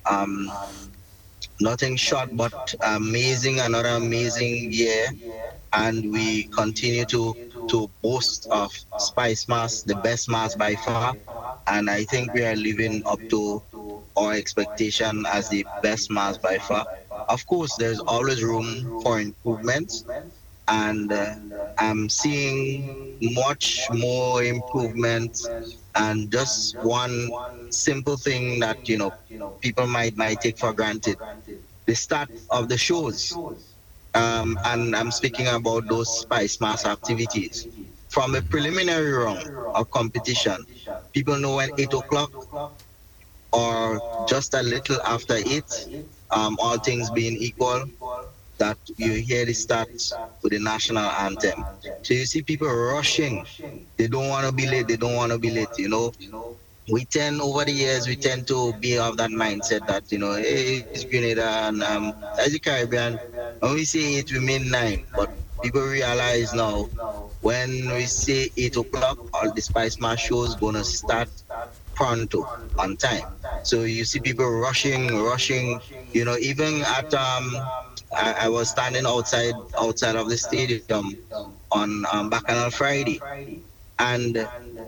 Um, Nothing short but amazing, another amazing year, and we continue to boast of Spice Mass, the best mass by far, and I think we are living up to our expectation as the best mass by far. Of course, there's always room for improvements, and I'm seeing much more improvement, and just one simple thing that people might take for granted: the start of the shows. And I'm speaking about those Spice Mass activities. From a preliminary round of competition, people know when 8 o'clock or just a little after 8, all things being equal, that you hear the start with the national anthem. So you see people rushing. They don't want to be late. They don't want to be late. We tend over the years we tend to be of that mindset that hey, it's Grenada and as the Caribbean, when we say 8 we mean 9, but people realize now when we say 8 o'clock, all the Spice Mass shows gonna start pronto, on time. So you see people rushing. Even at I was standing outside of the stadium on Bacchanal Friday, and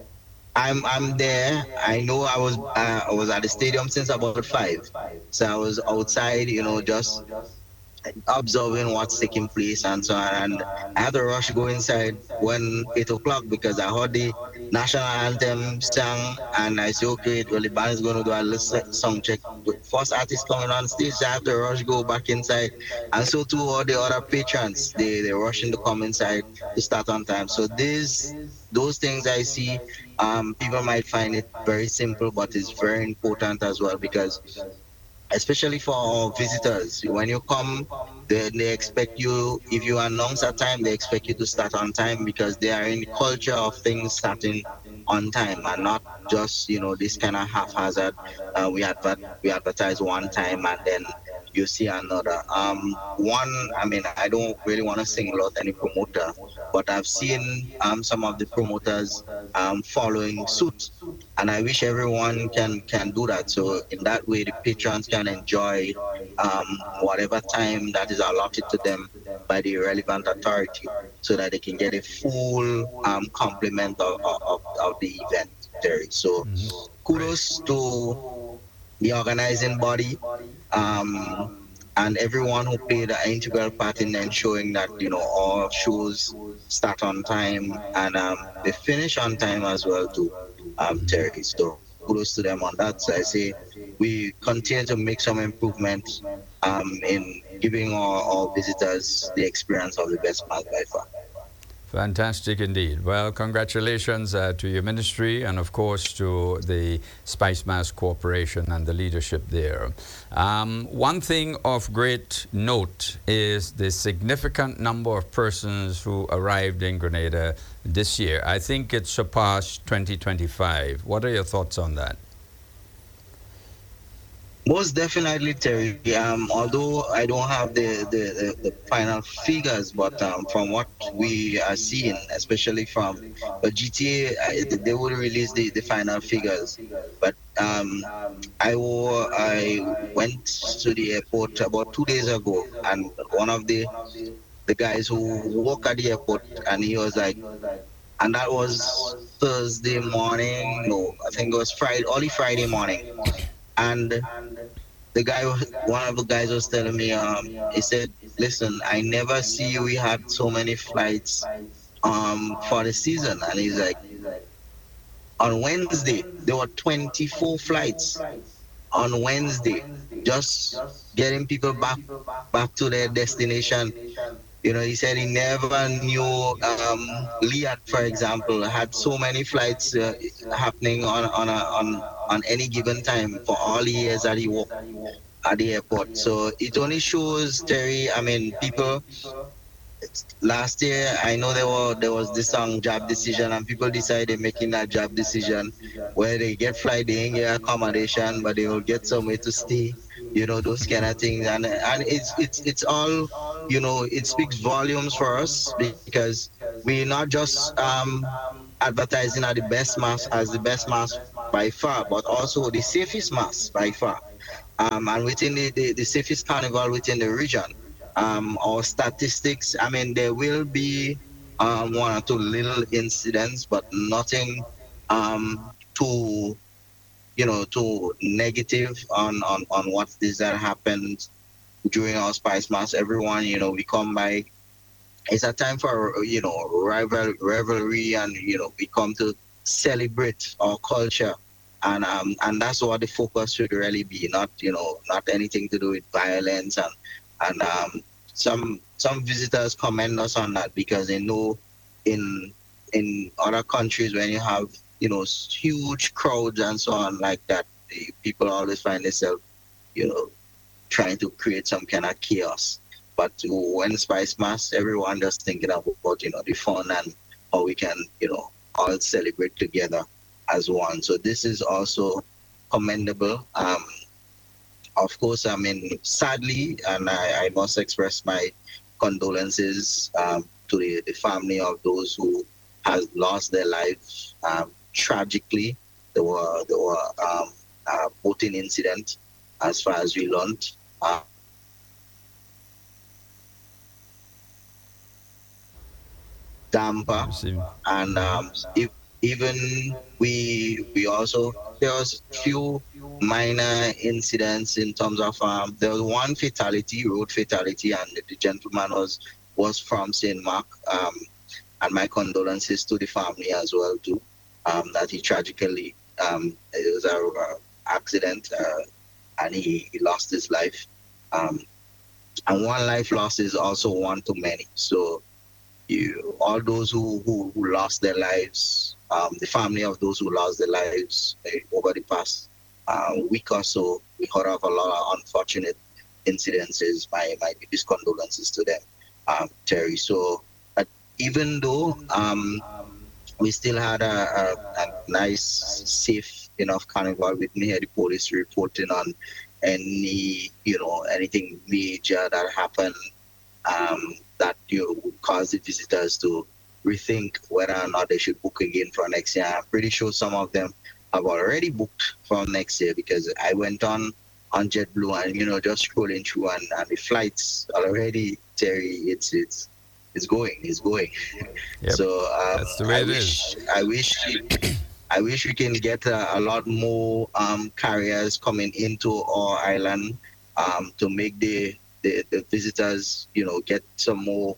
I'm there. I know I was at the stadium since about 5, so I was outside, just observing what's taking place and so on. And I had to rush go inside when 8 o'clock because I heard the national anthem sung, and I said, okay, well the band is going to do a little song check. With first artist coming on stage, so I have to rush go back inside, and so too all the other patrons. They rushing to come inside to start on time. So those things I see, people might find it very simple, but it's very important as well, because especially for our visitors. When you come, they expect you, if you announce a time, they expect you to start on time, because they are in the culture of things starting on time and not just, this kind of haphazard. We advertise one time and then you see another. I mean, I don't really want to single out any promoter, but I've seen some of the promoters following suit, and I wish everyone can do that. So in that way, the patrons can enjoy whatever time that is allotted to them by the relevant authority, so that they can get a full complement of the event, Terry. So Great. kudos to the organizing body, um, and everyone who played an integral part in ensuring that all shows start on time, and they finish on time as well too, Terry. So kudos to them on that. So I say we continue to make some improvements in giving our visitors the experience of the best mass by far. Fantastic indeed. Well, congratulations to your ministry and, of course, to the Spice Mass Corporation and the leadership there. One thing of great note is the significant number of persons who arrived in Grenada this year. I think it surpassed 2025. What are your thoughts on that? Most definitely, Terry. Although I don't have the final figures, but from what we are seeing, especially from GTA, they will release the final figures. But I went to the airport about 2 days ago, and one of the guys who work at the airport, and he was like, and that was Thursday morning. No, I think it was Friday, early Friday morning, and one of the guys was telling me, he said, listen, I never see we had so many flights for the season. And he's like, on Wednesday there were 24 flights on Wednesday, just getting people back to their destination. He said he never knew Liat, for example, had so many flights happening on any given time for all the years that he worked at the airport. So it only shows, Terry. I mean, people last year, I know there was this job decision, and people decided making that job decision where they get flight, they ain't get accommodation, but they will get somewhere to stay. Those kind of things, and it's all, it speaks volumes for us, because we're not just advertising at the best mass as the best mass by far, but also the safest mass by far. and within the safest carnival within the region. Our statistics, I mean, there will be one or two little incidents, but nothing too, too negative on what is that happened during our Spice Mass. Everyone, we come by. It's a time for revelry, and we come to celebrate our culture, and that's what the focus should really be. Not anything to do with violence, and some visitors commend us on that because they know in other countries when you have huge crowds and so on like that, the people always find themselves you know trying to create some kind of chaos. But when Spice Mass, everyone just thinking about the fun and how we can all celebrate together as one. So this is also commendable. Of course, I mean, sadly, and I must express my condolences to the family of those who has lost their lives tragically. There were boating incident, as far as we learned. Damper, and if, even we also, there was few minor incidents in terms of there was one fatality, road fatality, and the gentleman was from Saint Mark, and my condolences to the family as well too, that he tragically it was a accident, and he lost his life, and one life lost is also one too many. So all those who lost their lives, the family of those who lost their lives over the past week or so, we heard of a lot of unfortunate incidences. My deepest condolences to them, Terry. So even though we still had a nice, safe enough carnival with me here, the police reporting on anything major that happened, that would cause the visitors to rethink whether or not they should book again for next year. I'm pretty sure some of them have already booked for next year, because I went on JetBlue and just scrolling through, and the flights already, Terry, it's going. Yep. So That's the way it is. I wish we can get a lot more carriers coming into our island to make the visitors, get some more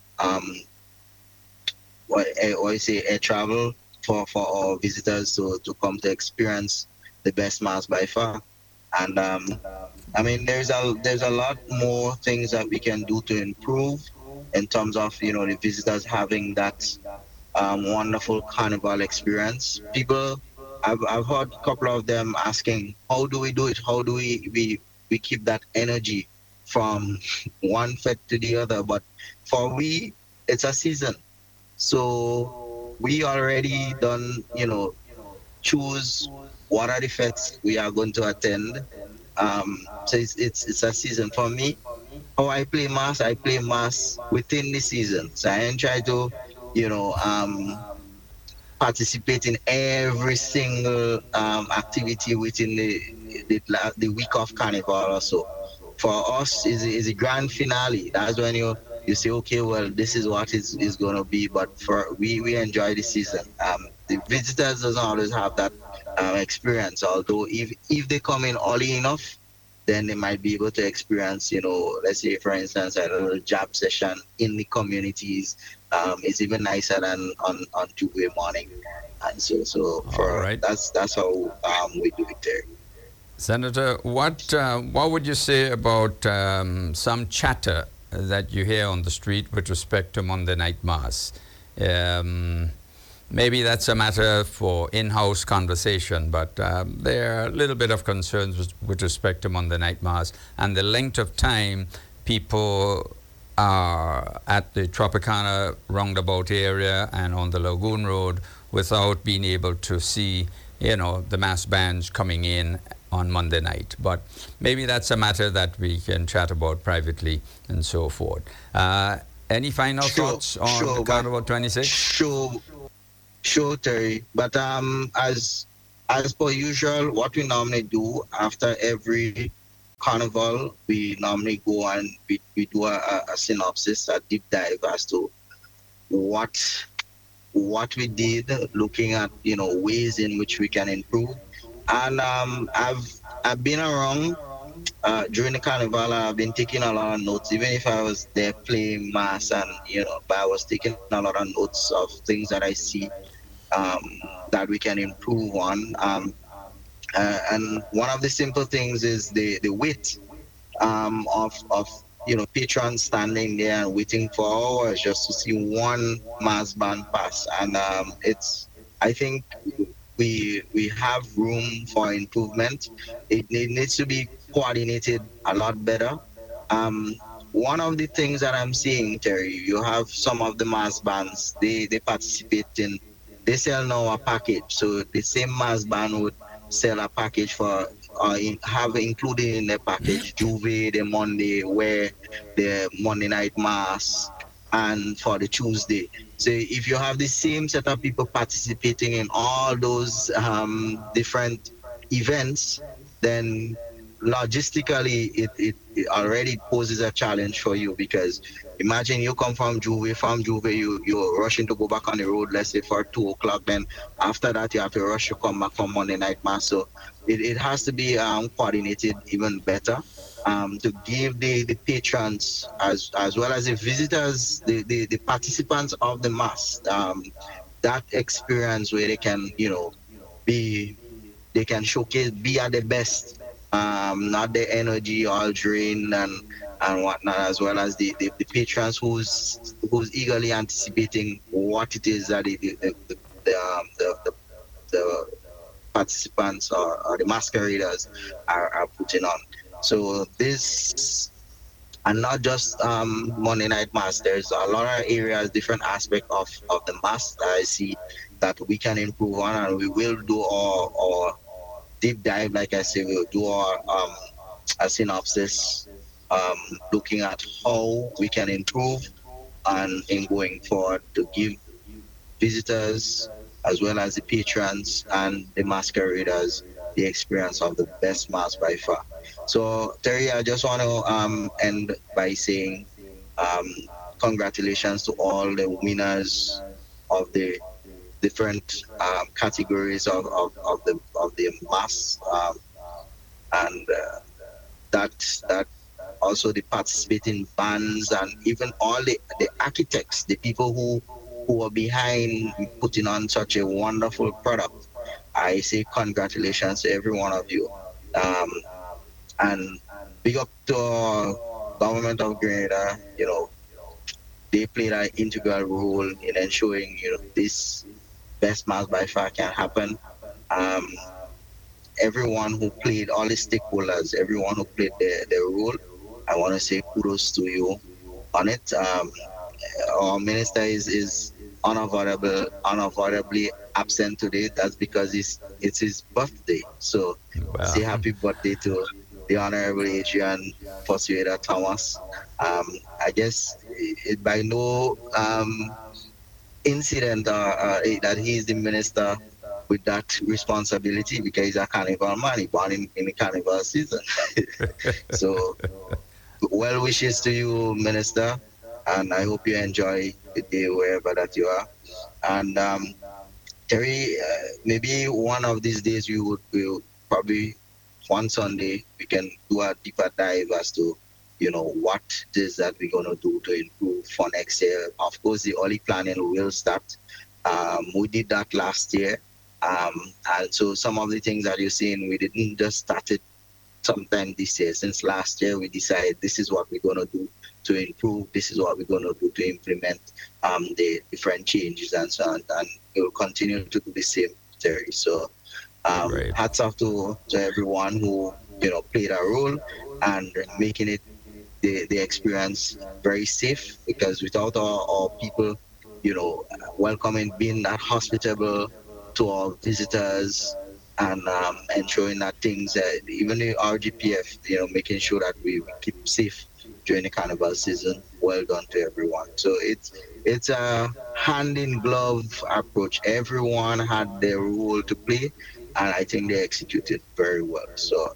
what I say, air travel for our visitors to come to experience the best mass by far. And I mean, there's a lot more things that we can do to improve in terms of the visitors having that wonderful carnival experience. People, I've heard a couple of them asking, how do we do it? How do we keep that energy from one fete to the other? But for we, it's a season. So we already done, choose what are the fetes we are going to attend. So it's a season for me. How I play mass within the season. So I ain't try to, you know, participate in every single activity within the week of carnival or so. For us, is a grand finale. That's when you say, okay, well, this is what is going to be. But for we enjoy the season. The visitors doesn't always have that experience. Although if they come in early enough, then they might be able to experience, let's say, for instance, a little jab session in the communities. It's even nicer than on Tuesday morning. And so for right. that's how we do it there. Senator, what would you say about some chatter that you hear on the street with respect to Monday night mass? Maybe that's a matter for in-house conversation, but there are a little bit of concerns with respect to Monday night mass and the length of time people are at the Tropicana roundabout area and on the Lagoon Road without being able to see, the mass bands coming in on Monday night. But maybe that's a matter that we can chat about privately and so forth. Any final thoughts on Carnival 26? Sure, Terry. But as per usual, what we normally do after every carnival, we normally go and we do a synopsis, a deep dive as to what we did, looking at ways in which we can improve. And I've been around during the carnival. I've been taking a lot of notes, even if I was there playing mass, and but I was taking a lot of notes of things that I see um, that we can improve on. And one of the simple things is the wait of patrons standing there and waiting for hours just to see one mass band pass. And I think we have room for improvement. It needs to be coordinated a lot better. Um, One of the things that I'm seeing, Terry, you have some of the mass bands, they participate in, they sell now a package. So the same mass band would sell a package for, have included in the package Juve, the Monday, where the Monday night mass, and for the Tuesday. So if you have the same set of people participating in all those different events, then logistically it already poses a challenge for you, because imagine you come from Juve, you're rushing to go back on the road, let's say for 2 o'clock, then after that you have to rush to come back from Monday night mass. So it has to be coordinated even better, to give the patrons, as well as the visitors, the participants of the mass, that experience where they can be, they can showcase, be at the best, not the energy all drained and whatnot, as well as the patrons who's eagerly anticipating what it is that the participants, or the masqueraders are putting on. So this, and not just Monday night mass. There's a lot of areas, different aspects of the mass that I see that we can improve on, and we will do our deep dive. Like I say, we'll do our a synopsis, looking at how we can improve and in going forward to give visitors, as well as the patrons and the masqueraders, the experience of the best mass by far. So Terry, I just want to end by saying um, congratulations to all the winners of the different categories of the mass, and that also the participating bands, and even all the architects, the people who are behind putting on such a wonderful product. I say congratulations to every one of you. Um, and big up to government of Grenada. They played an integral role in ensuring this best mass by far can happen. Um, Everyone who played, all the stakeholders, everyone who played their role, I want to say kudos to you on it. Our minister is unavoidably absent today. That's because it's his birthday. So say Well, happy birthday to the Honorable Adrian Fosueda Thomas. I guess it by no incident that he is the minister with that responsibility, because he's a carnival man. He born in the carnival season. So well wishes to you, Minister, and I hope you enjoy the day wherever that you are. And Terry, maybe one of these days we'll probably, one Sunday, we can do a deeper dive as to what it is that we're gonna do to improve for next year. Of course, the early planning will start. We did that last year, and so some of the things that you're seeing, we didn't just start it sometime this year. Since last year, we decided this is what we're gonna do to improve. This is what we're gonna do to implement the different changes and so on, and we'll continue to do the same, Terry. So hats off to everyone who played a role and making it the experience very safe, because without our people welcoming, being that hospitable to our visitors, and ensuring that things, even the RGPF, making sure that we keep safe during the carnival season. Well done to everyone. So it's a hand in glove approach. Everyone had their role to play, and I think they executed very well. So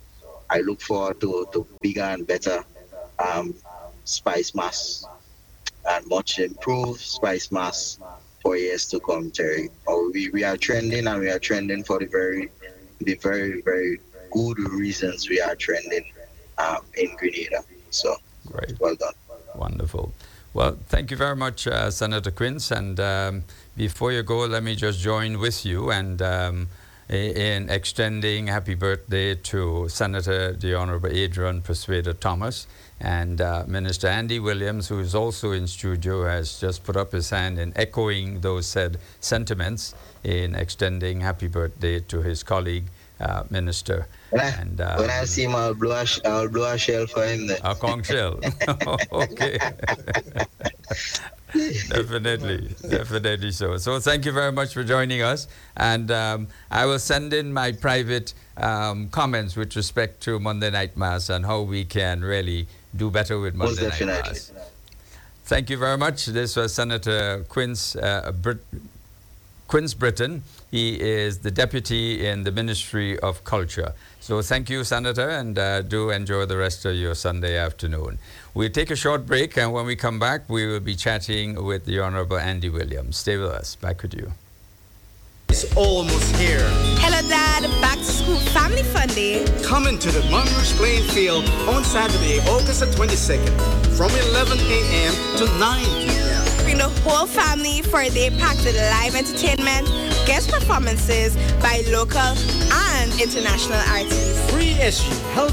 I look forward to bigger and better Spice Mass and much improved Spice Mass for years to come, Terry. We are trending, and we are trending for the very, very good reasons we are trending in Grenada. So, Great. well done. Wonderful. Well, thank you very much, Senator Quince. And before you go, let me just join with you and in extending happy birthday to Senator the Honorable Adrian Persuader Thomas. And Minister Andy Williams, who is also in studio, has just put up his hand in echoing those said sentiments in extending happy birthday to his colleague, Minister. When I see him, I'll blow a shell for him then. A conch shell. Okay. Definitely so. So thank you very much for joining us. And I will send in my private comments with respect to Monday Night Mass and how we can really do better with Monday Night Mass. Thank you very much. This was Senator Quince Britton. He is the deputy in the Ministry of Culture. So thank you, Senator, and do enjoy the rest of your Sunday afternoon. We'll take a short break, and when we come back, we will be chatting with the Honorable Andy Williams. Stay with us. Back with you. It's almost here. Hello, Dad. Back to school family fun day. Coming to the Monroe playing field on Saturday, August the 22nd, from 11 a.m. to 9 p.m. Bring the whole family for a day packed with live entertainment, guest performances by local and international artists. Free SU.